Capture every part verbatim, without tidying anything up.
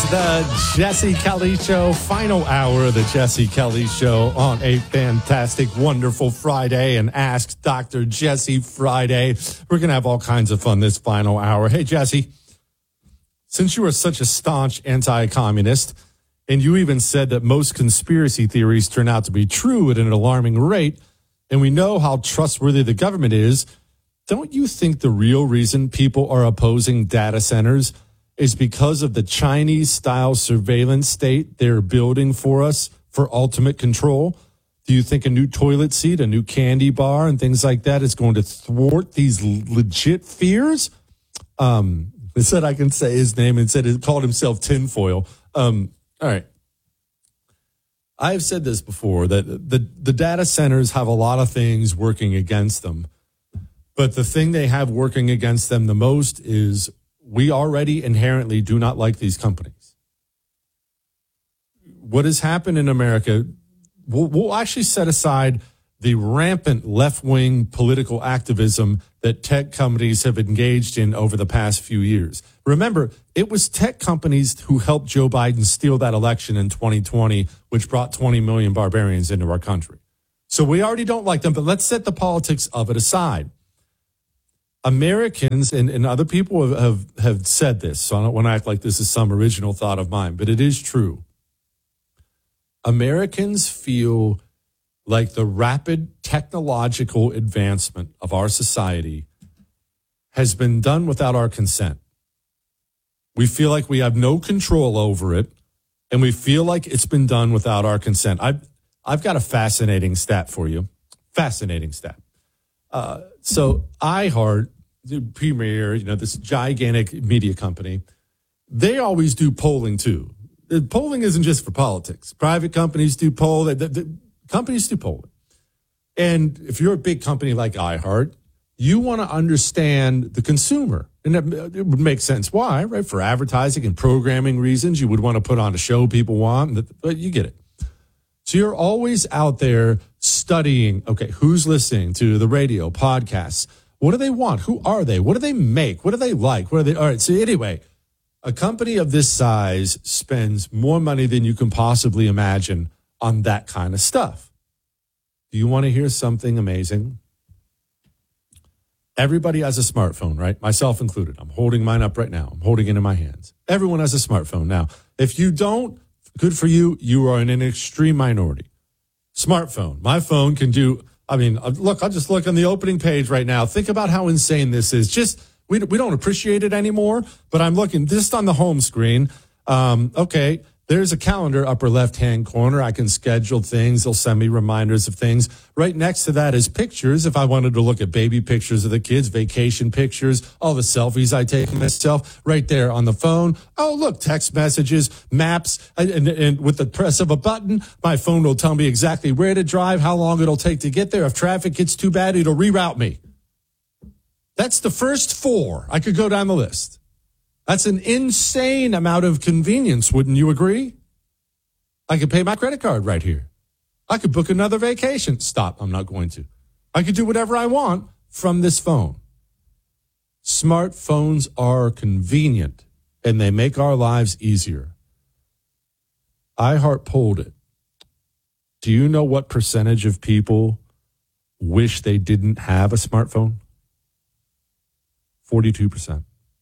the Jesse Kelly Show, final hour of the Jesse Kelly Show on a fantastic, wonderful Friday, and Ask Doctor Jesse Friday. We're going to have all kinds of fun this final hour. Hey, Jesse, since you are such a staunch anti-communist, and you even said that most conspiracy theories turn out to be true at an alarming rate, and we know how trustworthy the government is, don't you think the real reason people are opposing data centers is because of the Chinese-style surveillance state they're building for us for ultimate control? Do you think a new toilet seat, a new candy bar, and things like that is going to thwart these legit fears? Um, they said I can say his name and said he called himself Tinfoil. Um, all right. I've said this before, that the, the data centers have a lot of things working against them. But the thing they have working against them the most is we already inherently do not like these companies. What has happened in America, we'll, we'll actually set aside the rampant left-wing political activism that tech companies have engaged in over the past few years. Remember, it was tech companies who helped Joe Biden steal that election in twenty twenty, which brought twenty million barbarians into our country. So we already don't like them, but let's set the politics of it aside. Americans and, and other people have, have, have said this, so I don't want to act like this is some original thought of mine, but it is true. Americans feel like the rapid technological advancement of our society has been done without our consent. We feel like we have no control over it, and we feel like it's been done without our consent. I've, I've got a fascinating stat for you. Fascinating stat. Uh, so iHeart, the premier, you know, this gigantic media company, they always do polling too. The polling isn't just for politics. Private companies do poll. The, the, the companies do polling. And if you're a big company like iHeart, you want to understand the consumer. And it, it would make sense. Why? Right? For advertising and programming reasons, you would want to put on a show people want, but you get it. So you're always out there studying, okay, who's listening to the radio, podcasts? What do they want? Who are they? What do they make? What do they like? What are they? All right. So anyway, a company of this size spends more money than you can possibly imagine on that kind of stuff. Do you want to hear something amazing? Everybody has a smartphone, right? Myself included. I'm holding mine up right now. I'm holding it in my hands. Everyone has a smartphone. Now, if you don't, good for you. You are in an extreme minority. Smartphone. My phone can do, I mean, look, I'll just look on the opening page right now. Think about how insane this is. Just, we, we don't appreciate it anymore, but I'm looking just on the home screen. Um, okay, there's a calendar, upper left-hand corner. I can schedule things. They'll send me reminders of things. Right next to that is pictures. If I wanted to look at baby pictures of the kids, vacation pictures, all the selfies I take of myself, right there on the phone. Oh, look, text messages, maps, and, and, and with the press of a button, my phone will tell me exactly where to drive, how long it'll take to get there. If traffic gets too bad, it'll reroute me. That's the first four. I could go down the list. That's an insane amount of convenience, wouldn't you agree? I could pay my credit card right here. I could book another vacation. Stop, I'm not going to. I could do whatever I want from this phone. Smartphones are convenient, and they make our lives easier. iHeart polled it. Do you know what percentage of people wish they didn't have a smartphone? forty-two percent.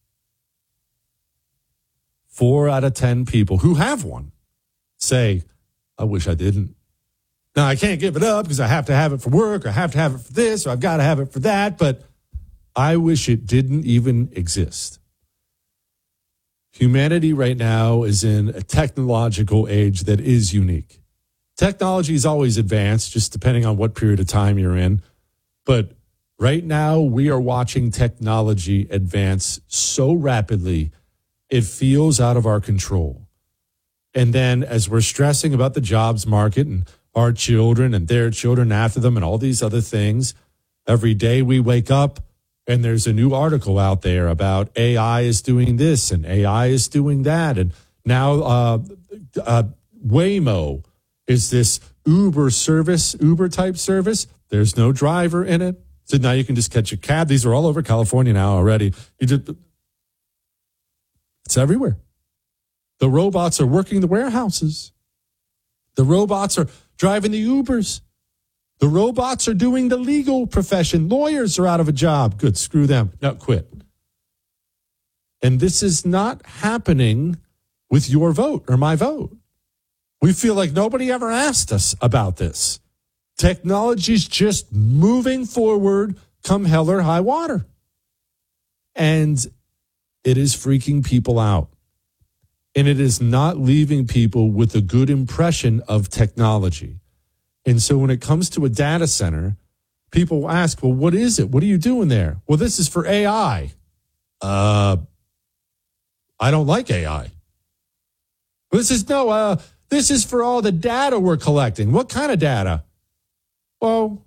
Four out of ten people who have one say, I wish I didn't. Now, I can't give it up because I have to have it for work, or I have to have it for this, or I've got to have it for that, but I wish it didn't even exist. Humanity right now is in a technological age that is unique. Technology is always advanced, just depending on what period of time you're in. But right now, we are watching technology advance so rapidly, it feels out of our control. And then as we're stressing about the jobs market and our children and their children after them and all these other things, every day we wake up and there's a new article out there about A I is doing this and A I is doing that. And now uh, uh, Waymo is this Uber service, Uber type service. There's no driver in it. So now you can just catch a cab. These are all over California now already. You just, it's everywhere. The robots are working the warehouses. The robots are driving the Ubers. The robots are doing the legal profession. Lawyers are out of a job. Good, screw them. No, quit. And this is not happening with your vote or my vote. We feel like nobody ever asked us about this. Technology's just moving forward come hell or high water. And it is freaking people out. And it is not leaving people with a good impression of technology. And so when it comes to a data center, people ask, well, what is it? What are you doing there? Well, this is for A I. Uh, I don't like A I. This is no, uh, this is for all the data we're collecting. What kind of data? Well,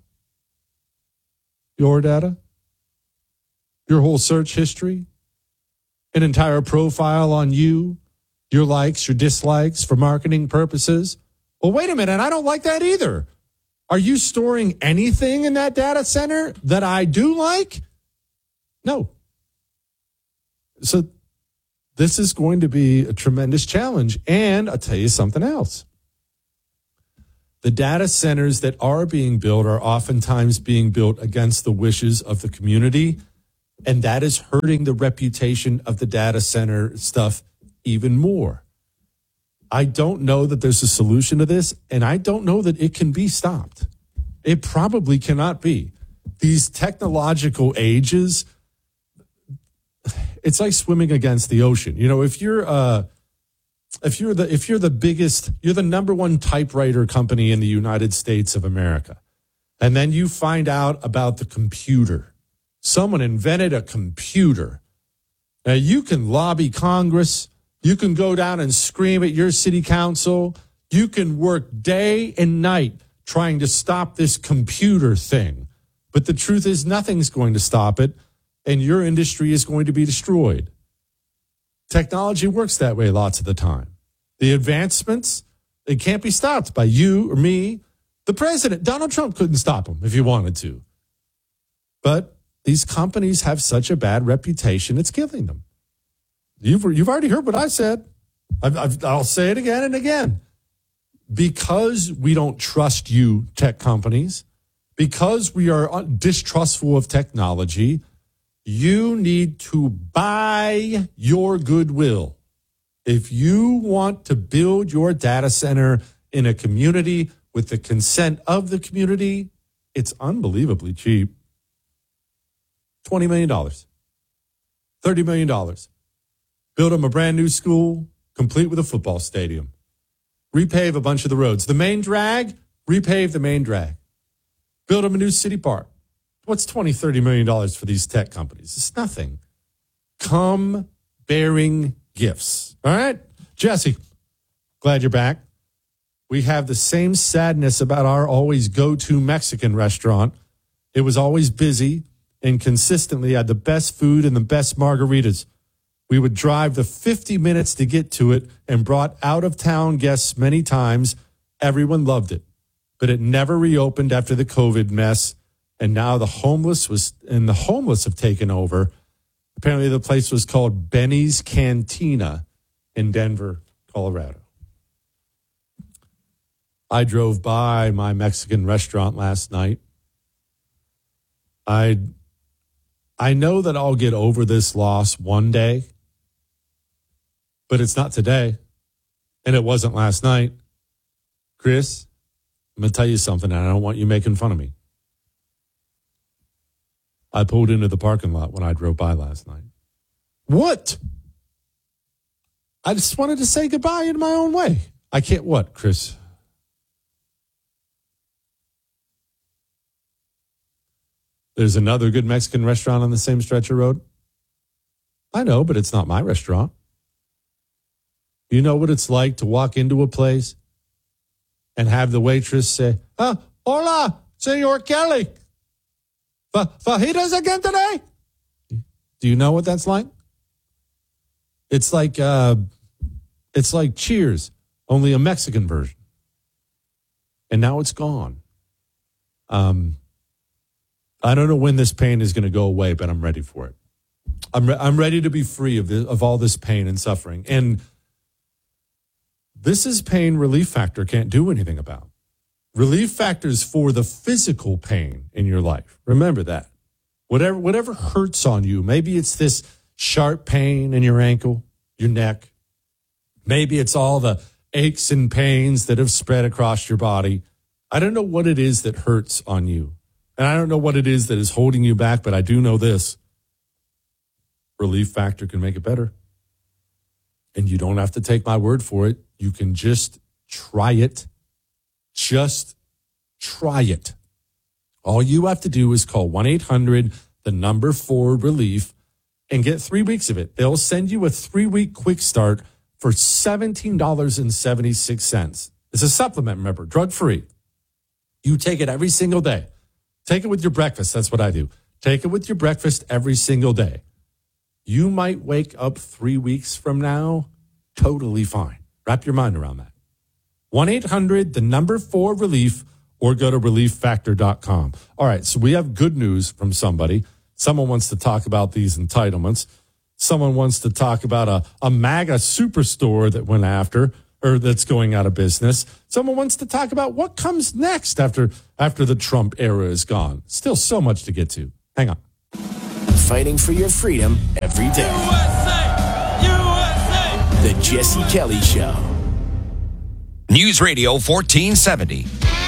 your data, your whole search history, an entire profile on you, your likes, your dislikes for marketing purposes. Well, wait a minute. I don't like that either. Are you storing anything in that data center that I do like? No. So this is going to be a tremendous challenge. And I'll tell you something else. The data centers that are being built are oftentimes being built against the wishes of the community. And that is hurting the reputation of the data center stuff even more. I don't know that there's a solution to this, and I don't know that it can be stopped. It probably cannot be. These technological ages, it's like swimming against the ocean. You know, if you're uh, if you're the if you're the biggest, you're the number one typewriter company in the United States of America, and then you find out about the computer. Someone invented a computer. Now you can lobby Congress. You can go down and scream at your city council. You can work day and night trying to stop this computer thing. But the truth is nothing's going to stop it, and your industry is going to be destroyed. Technology works that way lots of the time. The advancements, they can't be stopped by you or me. The president, Donald Trump, couldn't stop them if he wanted to. But these companies have such a bad reputation, it's killing them. You've, you've already heard what I said. I've, I've, I'll say it again and again. Because we don't trust you, tech companies, because we are distrustful of technology, you need to buy your goodwill. If you want to build your data center in a community with the consent of the community, it's unbelievably cheap. twenty million dollars, thirty million dollars. Build them a brand new school, complete with a football stadium. Repave a bunch of the roads. The main drag, repave the main drag. Build them a new city park. What's twenty, thirty million dollars for these tech companies? It's nothing. Come bearing gifts. All right? Jesse, glad you're back. We have the same sadness about our always go-to Mexican restaurant. It was always busy and consistently had the best food and the best margaritas. We would drive the fifty minutes to get to it and brought out-of-town guests many times. Everyone loved it. But it never reopened after the COVID mess. And now the homeless was and the homeless have taken over. Apparently the place was called Benny's Cantina in Denver, Colorado. I drove by my Mexican restaurant last night. I I know that I'll get over this loss one day. But it's not today, and it wasn't last night. Chris, I'm going to tell you something, and I don't want you making fun of me. I pulled into the parking lot when I drove by last night. What? I just wanted to say goodbye in my own way. I can't what, Chris? There's another good Mexican restaurant on the same stretch of road. I know, but it's not my restaurant. You know what it's like to walk into a place and have the waitress say, ah, hola, Senor Kelly. Fa- fajitas again today? Do you know what that's like? It's like uh, it's like Cheers, only a Mexican version. And now it's gone. Um, I don't know when this pain is going to go away, but I'm ready for it. I'm re- I'm ready to be free of this, of all this pain and suffering. And This is pain Relief Factor can't do anything about. Relief Factor is for the physical pain in your life. Remember that. Whatever, whatever hurts on you, maybe it's this sharp pain in your ankle, your neck. Maybe it's all the aches and pains that have spread across your body. I don't know what it is that hurts on you. And I don't know what it is that is holding you back, but I do know this. Relief Factor can make it better. And you don't have to take my word for it. You can just try it. Just try it. All you have to do is call one eight hundred, the number four relief, and get three weeks of it. They'll send you a three-week quick start for seventeen dollars and seventy-six cents. It's a supplement, remember, drug-free. You take it every single day. Take it with your breakfast. That's what I do. Take it with your breakfast every single day. You might wake up three weeks from now totally fine. Wrap your mind around that. one eight hundred, the number four relief, or go to relief factor dot com. All right, so we have good news from somebody. Someone wants to talk about these entitlements. Someone wants to talk about a, a MAGA superstore that went after, or that's going out of business. Someone wants to talk about what comes next after, after the Trump era is gone. Still so much to get to. Hang on. Fighting for your freedom every day. U S A! U S A! The Jesse Kelly Show. News Radio fourteen seventy.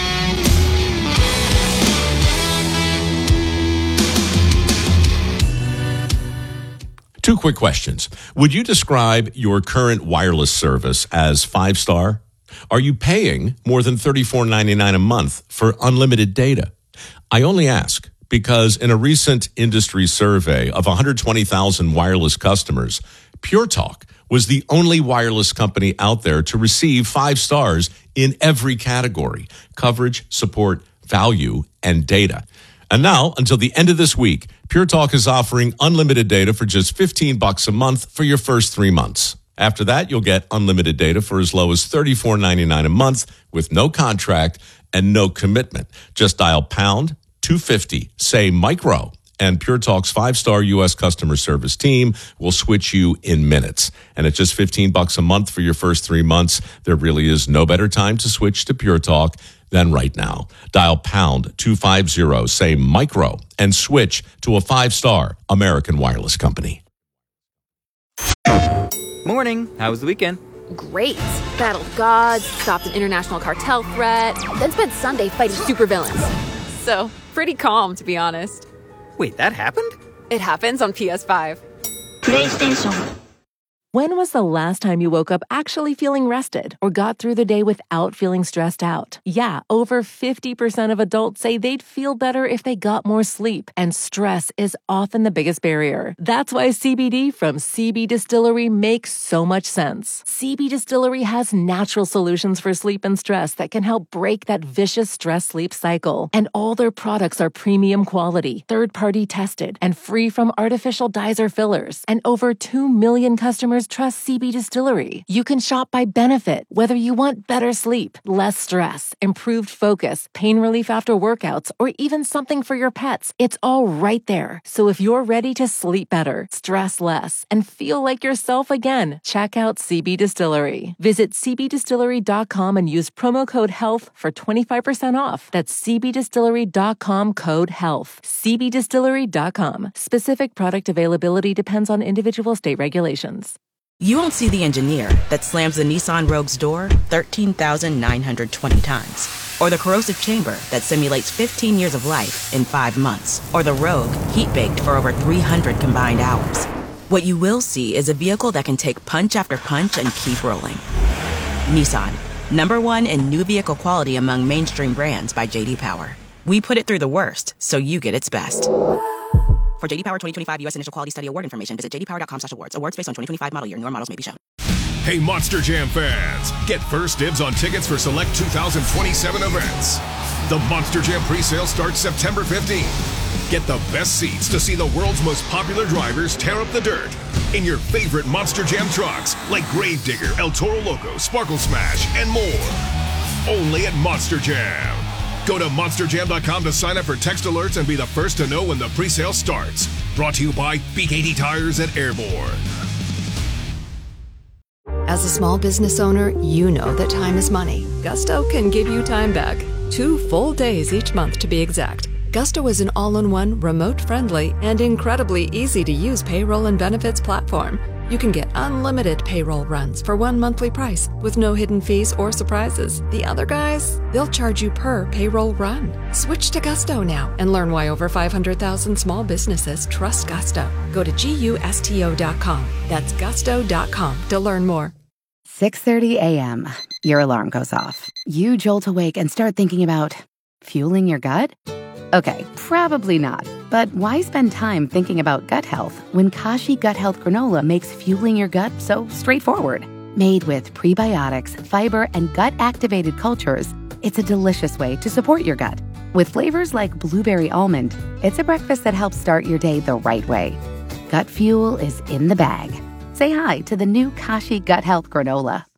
Two quick questions. Would you describe your current wireless service as five-star? Are you paying more than thirty-four ninety-nine a month for unlimited data? I only ask because in a recent industry survey of one hundred twenty thousand wireless customers, Pure Talk was the only wireless company out there to receive five stars in every category: coverage, support, value, and data. And now, until the end of this week, Pure Talk is offering unlimited data for just fifteen bucks a month for your first three months. After that, you'll get unlimited data for as low as thirty-four ninety-nine a month with no contract and no commitment. Just dial pound two fifty, say micro, and Pure Talk's five-star U S customer service team will switch you in minutes. And at just fifteen bucks a month for your first three months, there really is no better time to switch to Pure Talk than right now. Dial pound two fifty, say micro, and switch to a five-star American wireless company. Morning. How was the weekend? Great. Battled gods, stopped an international cartel threat, then spent Sunday fighting supervillains. So, pretty calm, to be honest. Wait, that happened? It happens on P S five. PlayStation. When was the last time you woke up actually feeling rested or got through the day without feeling stressed out? Yeah, over fifty percent of adults say they'd feel better if they got more sleep, and stress is often the biggest barrier. That's why C B D from C B Distillery makes so much sense. C B Distillery has natural solutions for sleep and stress that can help break that vicious stress-sleep cycle. And all their products are premium quality, third-party tested, and free from artificial dyes or fillers. And over two million customers trust C B Distillery. You can shop by benefit, whether you want better sleep, less stress, improved focus, pain relief after workouts, or even something for your pets. It's all right there. So if you're ready to sleep better, stress less, and feel like yourself again, check out C B Distillery. Visit c b distillery dot com and use promo code HEALTH for twenty-five percent off. That's c b distillery dot com code HEALTH. c b distillery dot com. Specific product availability depends on individual state regulations. You won't see the engineer that slams the Nissan Rogue's door thirteen thousand nine hundred twenty times. Or the corrosive chamber that simulates fifteen years of life in five months. Or the Rogue heat-baked for over three hundred combined hours. What you will see is a vehicle that can take punch after punch and keep rolling. Nissan, number one in new vehicle quality among mainstream brands by J D Power. We put it through the worst, so you get its best. For J D Power twenty twenty-five U S Initial Quality Study Award information, visit j d power dot com slash awards. Awards based on twenty twenty-five model year. Newer models may be shown. Hey, Monster Jam fans! Get first dibs on tickets for select two thousand twenty-seven events. The Monster Jam pre-sale starts September fifteenth. Get the best seats to see the world's most popular drivers tear up the dirt in your favorite Monster Jam trucks like Gravedigger, El Toro Loco, Sparkle Smash, and more. Only at Monster Jam. Go to monster jam dot com to sign up for text alerts and be the first to know when the pre-sale starts. Brought to you by B K T Tires at Airborne. As a small business owner, you know that time is money. Gusto can give you time back. Two full days each month to be exact. Gusto is an all-in-one, remote-friendly, and incredibly easy-to-use payroll and benefits platform. You can get unlimited payroll runs for one monthly price with no hidden fees or surprises. The other guys, they'll charge you per payroll run. Switch to Gusto now and learn why over five hundred thousand small businesses trust Gusto. Go to gusto dot com. That's gusto dot com to learn more. six thirty a.m. Your alarm goes off. You jolt awake and start thinking about fueling your gut? Okay, probably not. But why spend time thinking about gut health when Kashi Gut Health Granola makes fueling your gut so straightforward? Made with prebiotics, fiber, and gut-activated cultures, it's a delicious way to support your gut. With flavors like blueberry almond, it's a breakfast that helps start your day the right way. Gut fuel is in the bag. Say hi to the new Kashi Gut Health Granola.